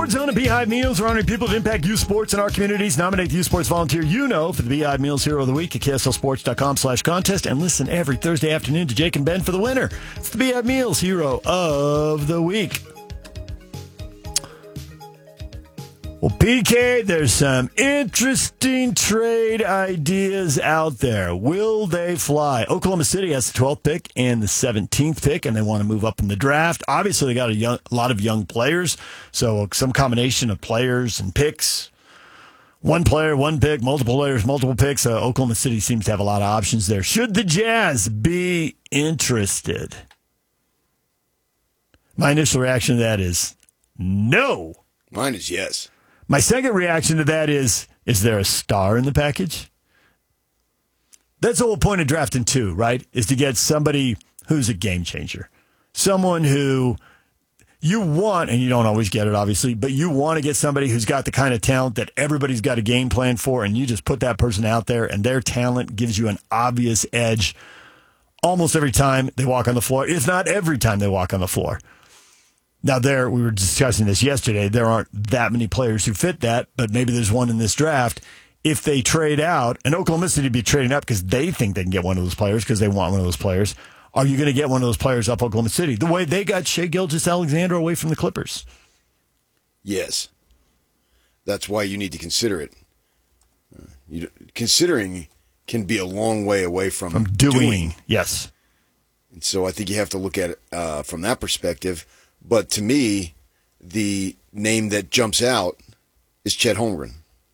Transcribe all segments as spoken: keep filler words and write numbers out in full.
Sports Zone and Beehive Meals are honoring people that impact youth sports in our communities. Nominate the youth sports volunteer you know for the Beehive Meals Hero of the Week at K S L sports dot com slash contest. And listen every Thursday afternoon to Jake and Ben for the winner. It's the Beehive Meals Hero of the Week. Well, P K, there's some interesting trade ideas out there. Will they fly? Oklahoma City has the twelfth pick and the seventeenth pick, and they want to move up in the draft. Obviously, they got a, young, a lot of young players, so some combination of players and picks. One player, one pick, multiple players, multiple picks. Uh, Oklahoma City seems to have a lot of options there. Should the Jazz be interested? My initial reaction to that is no. Mine is yes. My second reaction to that is, is there a star in the package? That's the whole point of drafting two, right? Is to get somebody who's a game changer. Someone who you want, and you don't always get it, obviously, but you want to get somebody who's got the kind of talent that everybody's got a game plan for, and you just put that person out there, and their talent gives you an obvious edge almost every time they walk on the floor, if not every time they walk on the floor. Now, there, we were discussing this yesterday. There aren't that many players who fit that, but maybe there's one in this draft. If they trade out, and Oklahoma City would be trading up because they think they can get one of those players because they want one of those players, are you going to get one of those players up Oklahoma City? The way they got Shai Gilgeous-Alexander away from the Clippers. Yes. That's why you need to consider it. Uh, you, considering can be a long way away from, from doing. doing. Yes. And so I think you have to look at it uh, from that perspective. But to me, the name that jumps out is Chet Holmgren.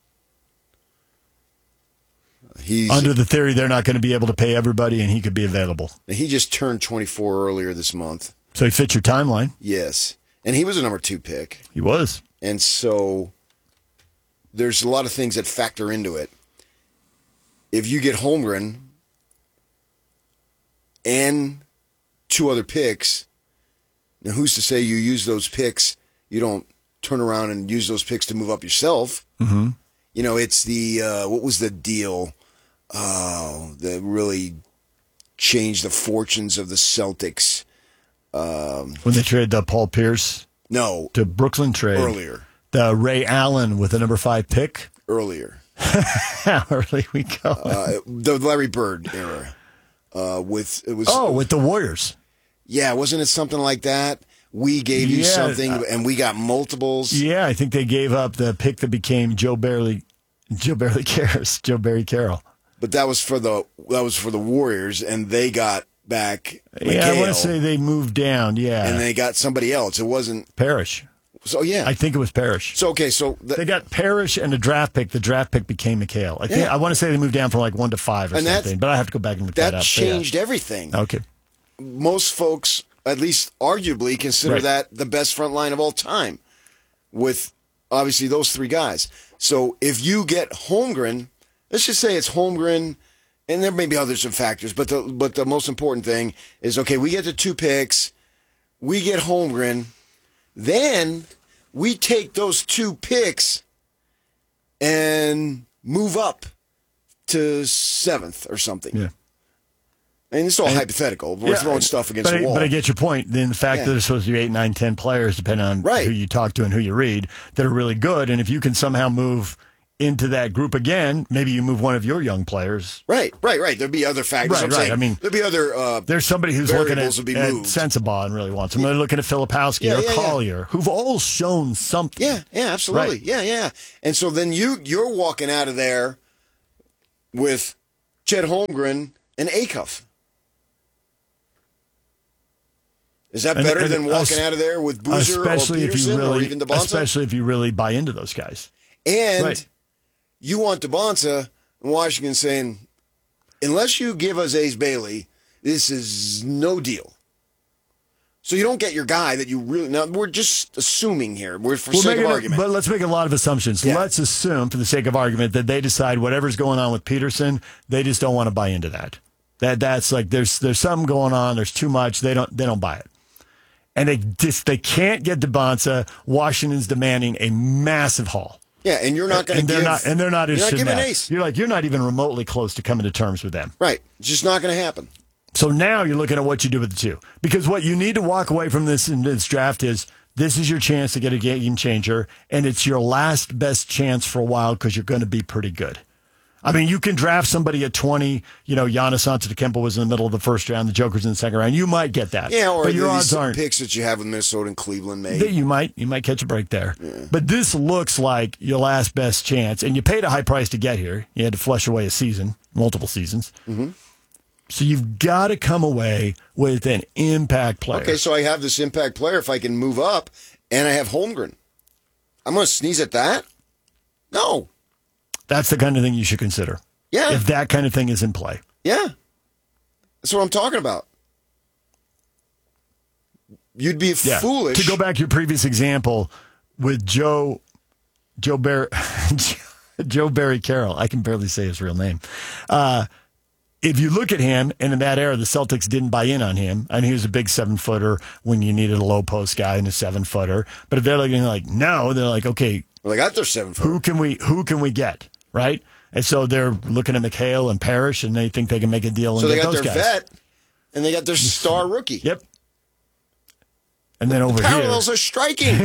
He's under the theory they're not going to be able to pay everybody and he could be available. He just turned twenty-four earlier this month. So he fits your timeline. Yes. And he was a number two pick. He was. And so there's a lot of things that factor into it. If you get Holmgren and two other picks, now, who's to say you use those picks, you don't turn around and use those picks to move up yourself? Mm-hmm. You know, it's the, uh, what was the deal oh, that really changed the fortunes of the Celtics? Um, when they traded uh, Paul Pierce? No. To Brooklyn trade. Earlier. The Ray Allen with the number five pick? Earlier. How early we go? Uh, the Larry Bird era. Uh, with it was Oh, with the Warriors. Yeah, wasn't it something like that? We gave you yeah, something, uh, and we got multiples. Yeah, I think they gave up the pick that became Joe Barely, Joe Barely Cares, Joe Barry Carroll. But that was for the that was for the Warriors, and they got back McHale, yeah, I want to say they moved down. Yeah, and they got somebody else. It wasn't Parrish. So yeah, I think it was Parrish. So okay, so the, they got Parrish and a draft pick. The draft pick became McHale. I think yeah. I want to say they moved down from like one to five or and something. But I have to go back and look that, that up. That changed yeah. everything. Okay, most folks, at least arguably, consider right. that the best front line of all time, with obviously those three guys. So if you get Holmgren, let's just say it's Holmgren, and there may be other some factors, but the but the most important thing is, okay, we get the two picks, we get Holmgren, then we take those two picks and move up to seventh or something. Yeah. And it's all and, hypothetical. We're yeah, throwing stuff against but the I, wall. But I get your point. Then the fact yeah. that there's supposed to be eight, nine, ten players, depending on right. who you talk to and who you read, that are really good. And if you can somehow move into that group again, maybe you move one of your young players. Right, right, right. There'd be other factors. Right, I'm right. saying. I mean, there'd be other. Uh, there's somebody who's looking at, be at moved. Sensabaugh and really wants him. They're looking at Filipowski yeah, or yeah, Collier, yeah. who've all shown something. Yeah, yeah, absolutely. Right. Yeah, yeah. And so then you you're walking out of there with Chet Holmgren and Acuff. Is that better and, and, than walking uh, out of there with Boozer or Peterson really, or even DeBonsa? Especially if you really buy into those guys. And right. you want DeBonsa in Washington saying, unless you give us Ace Bailey, this is no deal. So you don't get your guy that you really... Now, we're just assuming here. We're for we'll sake of it, argument. But let's make a lot of assumptions. Yeah. Let's assume, for the sake of argument, that they decide whatever's going on with Peterson, they just don't want to buy into that. That That's like, there's there's something going on, there's too much, they don't they don't buy it. And they just they can't get DeBonsa. Washington's demanding a massive haul. Yeah, and you're not going to give. They're not, and they're not interested in that. Ace. You're like you're not even remotely close to coming to terms with them. Right, it's just not going to happen. So now you're looking at what you do with the two, because what you need to walk away from this in this draft is This is your chance to get a game changer, and it's your last best chance for a while because you're going to be pretty good. I mean, you can draft somebody at twenty. You know, Giannis Antetokounmpo was in the middle of the first round. The Joker's in the second round. You might get that. Yeah, or but your these odds aren't. picks that you have in Minnesota and Cleveland made. That you might you might catch a break there. Yeah. But this looks like your last best chance, and you paid a high price to get here. You had to flush away a season, multiple seasons. Mm-hmm. So you've got to come away with an impact player. Okay, so I have this impact player. If I can move up, and I have Holmgren, I'm going to sneeze at that? No. That's the kind of thing you should consider. Yeah. If that kind of thing is in play. Yeah. That's what I'm talking about. You'd be Yeah. foolish. To go back to your previous example with Joe Joe Barry Joe Barry Carroll. I can barely say his real name. Uh, if you look at him, and in that era, the Celtics didn't buy in on him. I mean, he was a big seven-footer when you needed a low-post guy and a seven-footer. But if they're looking like, no, they're like, okay, well, they got their seven foot. who can we who can we get, right? And so they're looking at McHale and Parrish, and they think they can make a deal and So they get got those their guys. vet, and they got their star rookie. Yep. And then over Parallels here, are striking.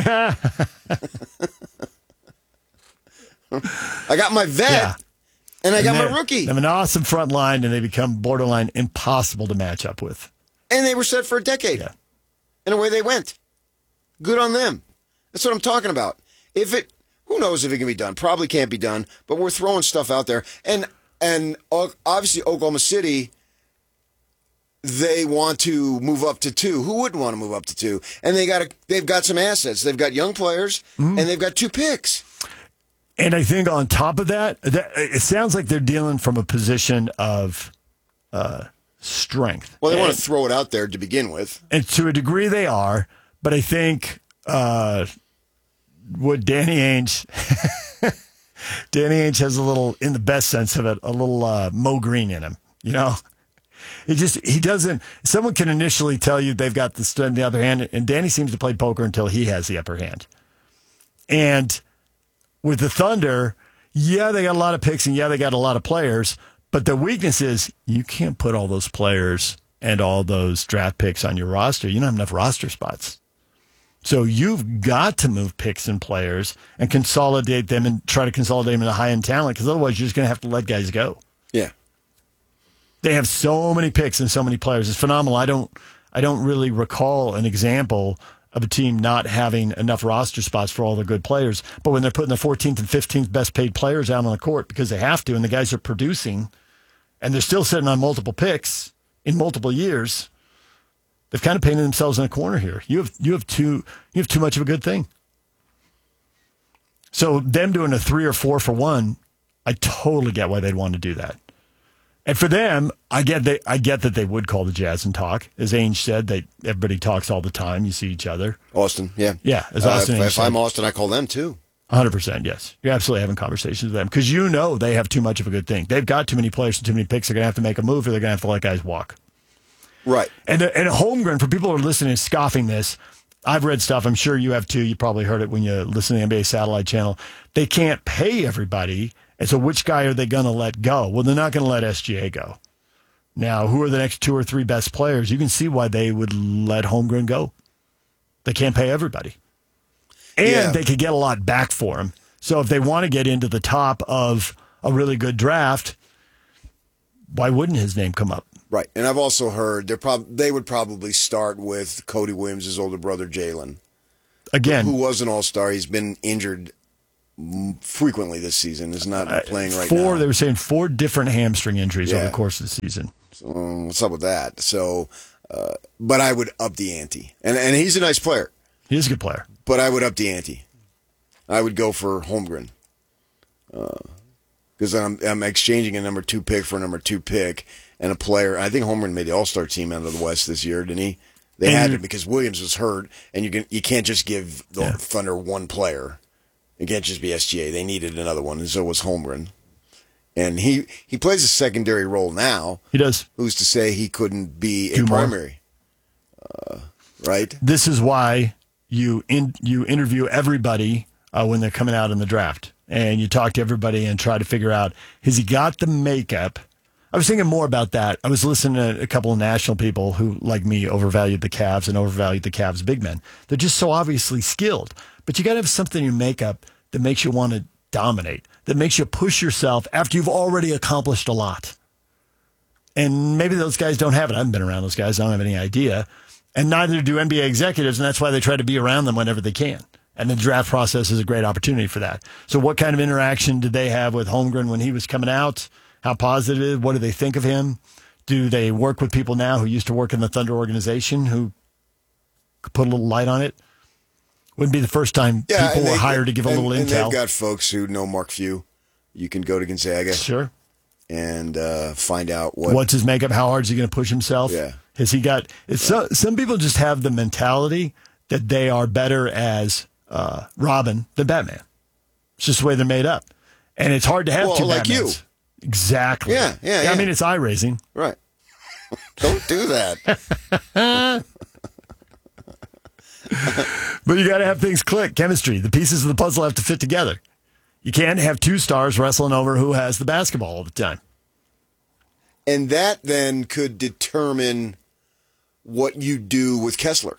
I got my vet, Yeah. and I got and my rookie. They have an awesome front line, and they become borderline impossible to match up with. And they were set for a decade. Yeah. And away they went. Good on them. That's what I'm talking about. If it, who knows if it can be done? Probably can't be done, but we're throwing stuff out there. And and obviously Oklahoma City, they want to move up to two. Who wouldn't want to move up to two? And they got a, they've got some assets. They've got young players, Mm-hmm. and they've got two picks. And I think on top of that, that it sounds like they're dealing from a position of uh, strength. Well, they and, want to throw it out there to begin with. and to a degree they are, but I think uh, what Danny Ainge, Danny Ainge has a little, in the best sense of it, a little uh, Mo Green in him. You know, he just he doesn't. Someone can initially tell you they've got the stud in the other hand, and Danny seems to play poker until he has the upper hand. And with the Thunder, yeah, they got a lot of picks and yeah, they got a lot of players, but the weakness is you can't put all those players and all those draft picks on your roster. You don't have enough roster spots. So you've got to move picks and players and consolidate them and try to consolidate them into high-end talent, because otherwise you're just going to have to let guys go. Yeah. They have so many picks and so many players. It's phenomenal. I don't I don't really recall an example of a team not having enough roster spots for all the good players. But when they're putting the fourteenth and fifteenth best paid players out on the court because they have to, and the guys are producing, and they're still sitting on multiple picks in multiple years, they've kind of painted themselves in a corner here. You have you have too you have too much of a good thing. So them doing a three or four for one, I totally get why they'd want to do that. And for them, I get they I get that they would call the Jazz and talk. As Ainge said, they everybody talks all the time. You see each other. Austin, yeah. Yeah, as Uh, Austin if Ainge if said. I'm Austin, I call them too. one hundred percent, yes. You're absolutely having conversations with them because you know they have too much of a good thing. They've got too many players and too many picks. They're going to have to make a move or they're going to have to let guys walk. Right. And, and Holmgren, for people who are listening and scoffing this, I've read stuff. I'm sure you have too. You probably heard it when you listen to the N B A satellite channel. They can't pay everybody. And so which guy are they going to let go? Well, they're not going to let S G A go. Now, who are the next two or three best players? You can see why they would let Holmgren go. They can't pay everybody. And Yeah. they could get a lot back for him. So if they want to get into the top of a really good draft, why wouldn't his name come up? Right. And I've also heard they're prob- they would probably start with Cody Williams' older brother, Jalen, Again, who was an all-star. He's been injured mm, frequently this season, is not playing right four, now. they were saying four different hamstring injuries over Yeah. the course of the season. So, um, what's up with that? So, uh, but I would up the ante. And, and he's a nice player, He's a good player. but I would up the ante. I would go for Holmgren. Because I'm, I'm exchanging a number two pick for a number two pick and a player. I think Holmgren made the All-Star team out of the West this year, didn't he? They And had you- to because Williams was hurt, and you can you can't just give the Yeah. Thunder one player. It can't just be S G A. They needed another one, and so was Holmgren. And he, he plays a secondary role now. He does. Who's to say he couldn't be a Do more. primary? Uh, right? This is why you in, you interview everybody uh, when they're coming out in the draft. And you talk to everybody and try to figure out, has he got the makeup I was thinking more about that. I was listening to a couple of national people who, like me, overvalued the Cavs and overvalued the Cavs big men. They're just so obviously skilled. But you got to have something in your makeup that makes you want to dominate, that makes you push yourself after you've already accomplished a lot. And maybe those guys don't have it. I haven't been around those guys. I don't have any idea. And neither do N B A executives, and that's why they try to be around them whenever they can. And the draft process is a great opportunity for that. So what kind of interaction did they have with Holmgren when he was coming out? How positive? What do they think of him? Do they work with people now who used to work in the Thunder organization who could put a little light on it? Wouldn't be the first time yeah, people they, were hired to give a and, little and intel. And they've got folks who know Mark Few. You can go to Gonzaga. Sure. And uh, find out what what's his makeup. How hard is he going to push himself? Yeah. Has he got? It's so, some people just have the mentality that they are better as uh, Robin than Batman. It's just the way they're made up, and it's hard to have well, two like Batmans. you. Exactly. Yeah, yeah, yeah. I mean, it's eye raising. Right. Don't do that. But you got to have things click. Chemistry. The pieces of the puzzle have to fit together. You can't have two stars wrestling over who has the basketball all the time. And that then could determine what you do with Kessler.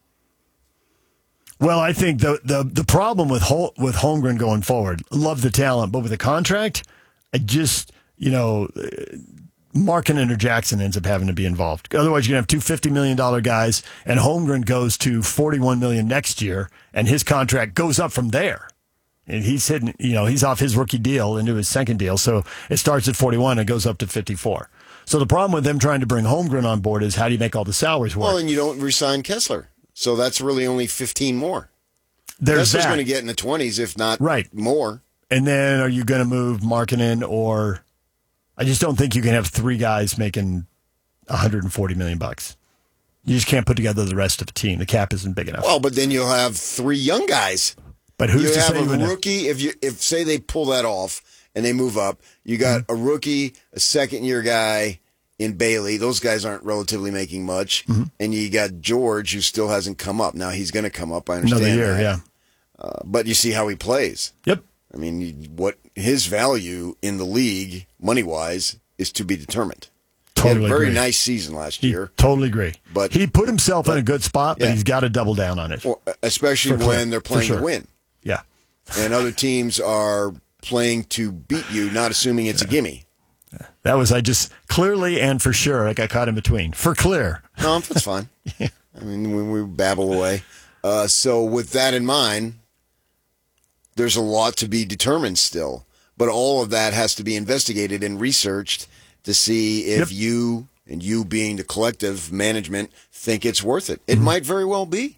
Well, I think the the, the problem with Hol- with Holmgren going forward, love the talent, but with the contract, I just, you know, Markkanen or Jackson ends up having to be involved. Otherwise, you're going to have two fifty million dollars guys, and Holmgren goes to forty-one million dollars next year, and his contract goes up from there. And he's hitting, you know, he's off his rookie deal into his second deal. So it starts at forty-one and goes up to fifty-four. So the problem with them trying to bring Holmgren on board is how do you make all the salaries work? Well, and you don't re-sign Kessler. So that's really only fifteen more. There's Kessler's that. going to get in the twenties, if not right. more. And then are you going to move Markkanen or I just don't think you can have three guys making one hundred forty million bucks. You just can't put together the rest of the team. The cap isn't big enough. Well, but then you'll have three young guys. But who's you to have say a when rookie? If you if say they pull that off and they move up, you got mm-hmm. a rookie, a second year guy in Bailey. Those guys aren't relatively making much, mm-hmm. and you got George who still hasn't come up. Now he's going to come up. I understand another year, that. yeah. Uh, but you see how he plays. Yep. I mean, what his value in the league, money wise, is to be determined. Totally he had a very agree. nice season last he, year. Totally agree. But he put himself but, in a good spot, but yeah. he's got to double down on it. Well, especially For when clear. they're playing sure. to win. Yeah. And other teams are playing to beat you, not assuming it's yeah. a gimme. That was, I just, clearly and for sure, I got caught in between. For clear. No, that's fine. yeah. I mean, when we babble away. Uh, so with that in mind, there's a lot to be determined still. But all of that has to be investigated and researched to see if yep. you, and you being the collective management, think it's worth it. It Mm-hmm. might very well be.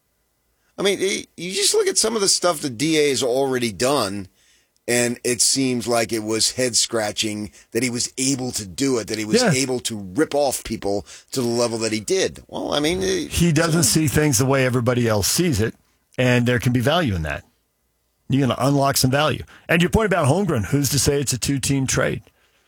I mean, it, you just look at some of the stuff the D A has already done, and it seems like it was head-scratching that he was able to do it, that he was yeah. able to rip off people to the level that he did. Well, I mean... It, he doesn't so. see things the way everybody else sees it, and there can be value in that. You're going to unlock some value. And your point about Holmgren, who's to say it's a two-team trade?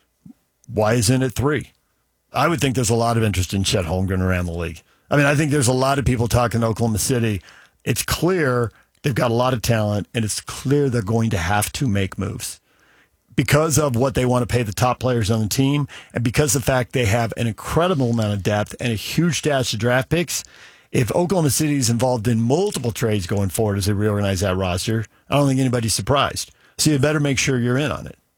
Why isn't it three? I would think there's a lot of interest in Chet Holmgren around the league. I mean, I think there's a lot of people talking to Oklahoma City. It's clear they've got a lot of talent, and it's clear they're going to have to make moves because of what they want to pay the top players on the team and because of the fact they have an incredible amount of depth and a huge dash of draft picks. If Oklahoma City is involved in multiple trades going forward as they reorganize that roster, I don't think anybody's surprised. So you better make sure you're in on it.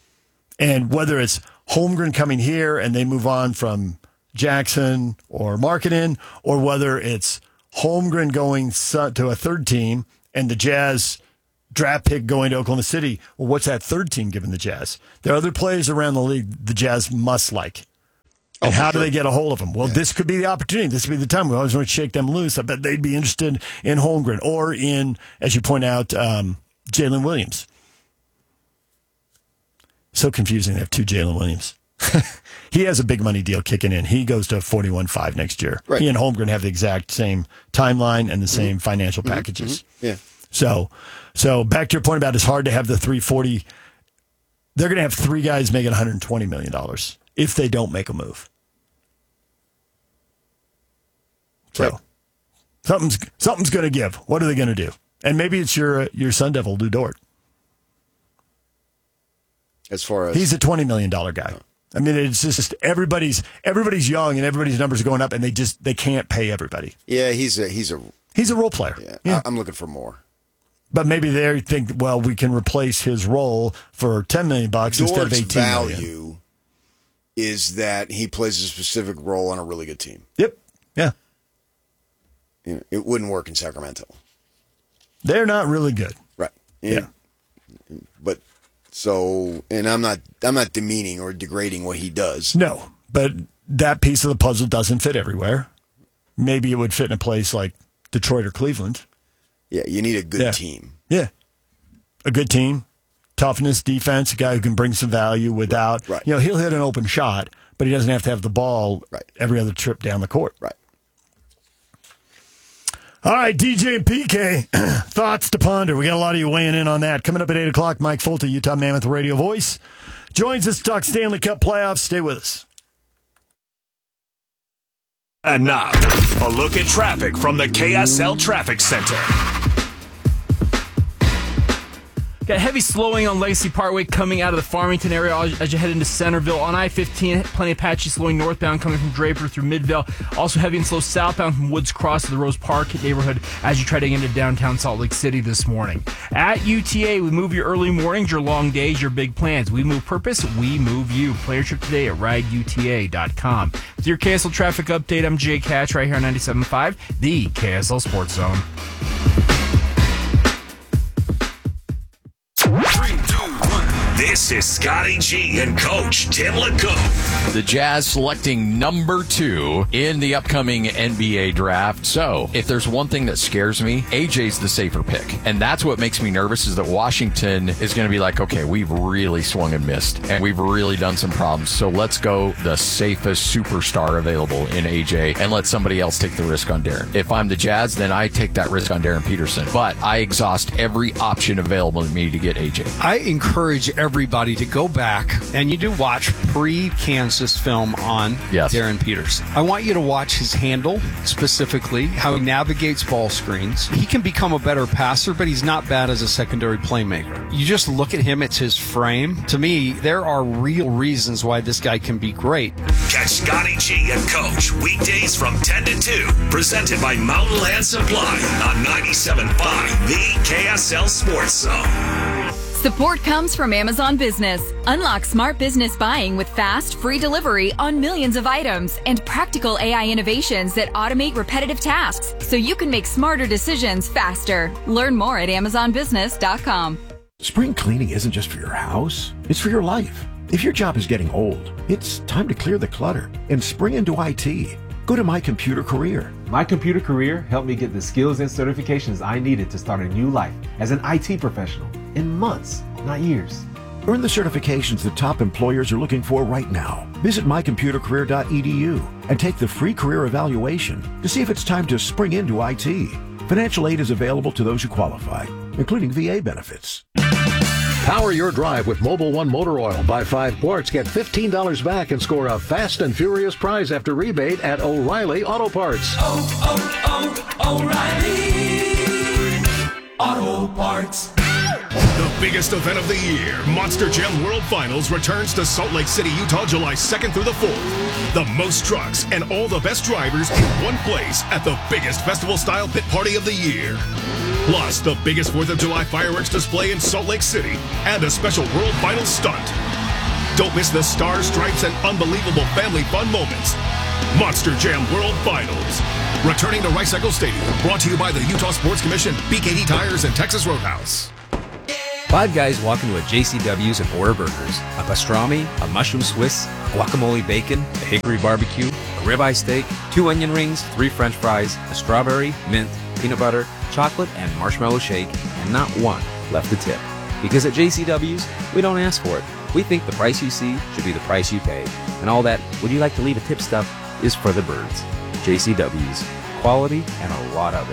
And whether it's Holmgren coming here and they move on from Jackson or Markkanen, or whether it's Holmgren going to a third team and the Jazz draft pick going to Oklahoma City, well, what's that third team giving the Jazz? There are other players around the league the Jazz must like. And oh, how sure. do they get a hold of them? Well, yeah. this could be the opportunity. This could be the time. We always want to shake them loose. I bet they'd be interested in Holmgren or in, as you point out, um, Jalen Williams. So confusing to have two Jalen Williams. He has a big money deal kicking in. He goes to forty-one five next year. Right. He and Holmgren have the exact same timeline and the same mm-hmm. financial packages. Mm-hmm. Yeah. So, so back to your point about it's hard to have the three forty. They're going to have three guys making one hundred twenty million dollars if they don't make a move. So, right. something's something's going to give. What are they going to do? And maybe it's your your Sun Devil, Lou Dort. As far as he's a twenty million dollars guy. I mean, it's just everybody's everybody's young and everybody's numbers are going up, and they just they can't pay everybody. Yeah, he's a he's a he's a role player. Yeah, yeah. I'm looking for more. But maybe they think, well, we can replace his role for ten million bucks instead of eighteen value million. Is that he plays a specific role on a really good team. Yep. Yeah. You know, it wouldn't work in Sacramento. They're not really good. Right. Yeah. yeah. But so, and I'm not I'm not demeaning or degrading what he does. No, but that piece of the puzzle doesn't fit everywhere. Maybe it would fit in a place like Detroit or Cleveland. Yeah, you need a good yeah. team. Yeah. A good team, toughness, defense, a guy who can bring some value without, right. you know, he'll hit an open shot, but he doesn't have to have the ball right. every other trip down the court. Right. All right, D J and P K, thoughts to ponder. We got a lot of you weighing in on that. Coming up at eight o'clock, Mike Folty, Utah Mammoth Radio Voice, joins us to talk Stanley Cup playoffs. Stay with us. And now, a look at traffic from the K S L Traffic Center. Got heavy slowing on Legacy Parkway coming out of the Farmington area as you head into Centerville. On I fifteen, plenty of patchy slowing northbound coming from Draper through Midvale. Also heavy and slow southbound from Woods Cross to the Rose Park neighborhood as you try to get into downtown Salt Lake City this morning. At U T A, we move your early mornings, your long days, your big plans. We move purpose, we move you. Plan your trip today at ride U T A dot com. With your K S L traffic update, I'm Jay Catch right here on ninety-seven point five, the K S L Sports Zone. This is Scotty G and Coach Tim LeCouf. The Jazz selecting number two in the upcoming N B A draft. So, if there's one thing that scares me, A J's the safer pick. And that's what makes me nervous is that Washington is going to be like, okay, we've really swung and missed, and we've really done some problems. So let's go the safest superstar available in A J and let somebody else take the risk on Darren. If I'm the Jazz, then I take that risk on Darren Peterson. But I exhaust every option available to me to get A J. I encourage everybody to go back and you do watch pre-Kansas film on yes. Darren Peterson. I want you to watch his handle, specifically how he navigates ball screens. He can become a better passer, but he's not bad as a secondary playmaker. You just look at him, it's his frame. To me, there are real reasons why this guy can be great. Catch Scotty G and Coach weekdays from ten to two, presented by Mountain Land Supply on ninety-seven point five, the K S L Sports Zone. Support comes from Amazon Business. Unlock smart business buying with fast, free delivery on millions of items and practical A I innovations that automate repetitive tasks so you can make smarter decisions faster. Learn more at amazon business dot com. Spring cleaning isn't just for your house, it's for your life. If your job is getting old, it's time to clear the clutter and spring into I T. Go to My Computer Career. My Computer Career helped me get the skills and certifications I needed to start a new life as an I T professional in months, not years. Earn the certifications that top employers are looking for right now. Visit my computer career dot e d u and take the free career evaluation to see if it's time to spring into I T. Financial aid is available to those who qualify, including V A benefits. Power your drive with Mobil one Motor Oil. Buy five quarts, get fifteen dollars back, and score a fast and furious prize after rebate at O'Reilly Auto Parts. Oh, oh, oh, O'Reilly Auto Parts. The biggest event of the year, Monster Jam World Finals, returns to Salt Lake City, Utah, July second through the fourth. The most trucks and all the best drivers in one place at the biggest festival-style pit party of the year. Plus, the biggest fourth of July fireworks display in Salt Lake City and a special World Finals stunt. Don't miss the stars, stripes, and unbelievable family fun moments. Monster Jam World Finals. Returning to Rice-Eccles Stadium. Brought to you by the Utah Sports Commission, B K D Tires, and Texas Roadhouse. Five guys walk into a J C W's and order burgers. A pastrami, a mushroom Swiss, guacamole bacon, a hickory barbecue, a ribeye steak, two onion rings, three french fries, a strawberry, mint, peanut butter, chocolate, and marshmallow shake, and not one left to tip. Because at J C W's, we don't ask for it. We think the price you see should be the price you pay. And all that, would you like to leave a tip stuff, is for the birds. J C W's. Quality and a lot of it.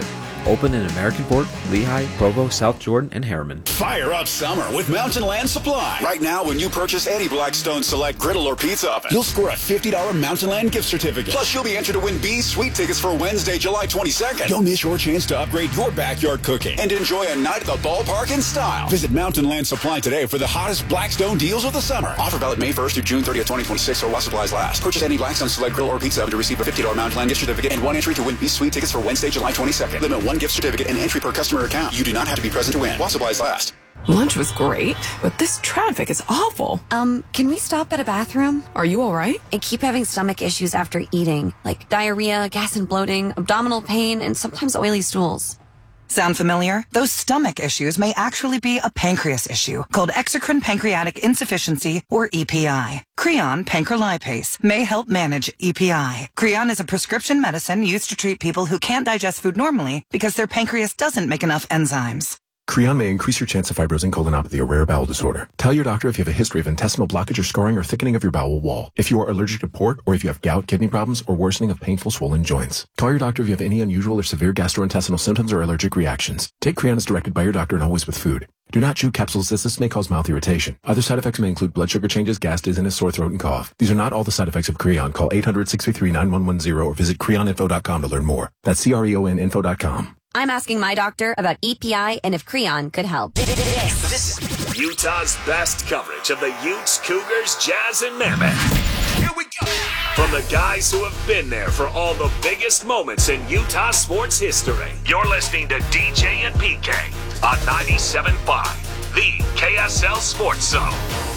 Open in American Fork, Lehigh, Provo, South Jordan, and Harriman. Fire up summer with Mountain Land Supply. Right now, when you purchase any Blackstone Select griddle or pizza oven, you'll score a fifty dollars Mountain Land gift certificate. Plus, you'll be entered to win B's Sweet tickets for Wednesday, July twenty-second. Don't miss your chance to upgrade your backyard cooking and enjoy a night at the ballpark in style. Visit Mountain Land Supply today for the hottest Blackstone deals of the summer. Offer valid May first through June thirtieth, twenty twenty-six, or while supplies last. Purchase any Blackstone Select griddle or pizza oven to receive a fifty dollars Mountain Land gift certificate and one entry to win B's Sweet tickets for Wednesday, July twenty-second. Limit one gift certificate and entry per customer account. You do not have to be present to win while supplies last. Lunch was great, but this traffic is awful. Um, can we stop at a bathroom? Are you all right? I keep having stomach issues after eating, like diarrhea, gas and bloating, abdominal pain, and sometimes oily stools. Sound familiar? Those stomach issues may actually be a pancreas issue called exocrine pancreatic insufficiency, or E P I. Creon pancrelipase may help manage E P I. Creon is a prescription medicine used to treat people who can't digest food normally because their pancreas doesn't make enough enzymes. Creon may increase your chance of fibrosing colonopathy, a rare bowel disorder. Tell your doctor if you have a history of intestinal blockage or scarring or thickening of your bowel wall, if you are allergic to pork, or if you have gout, kidney problems, or worsening of painful swollen joints. Call your doctor if you have any unusual or severe gastrointestinal symptoms or allergic reactions. Take Creon as directed by your doctor and always with food. Do not chew capsules as this may cause mouth irritation. Other side effects may include blood sugar changes, gas, dizziness, sore throat, and cough. These are not all the side effects of Creon. Call eight hundred, six three three, nine one one zero or visit creon info dot com to learn more. That's C R E O N info dot com. I'm asking my doctor about E P I and if Creon could help. This is Utah's best coverage of the Utes, Cougars, Jazz, and Mammoth. Here we go. From the guys who have been there for all the biggest moments in Utah sports history. You're listening to D J and P K on ninety-seven point five, the K S L Sports Zone.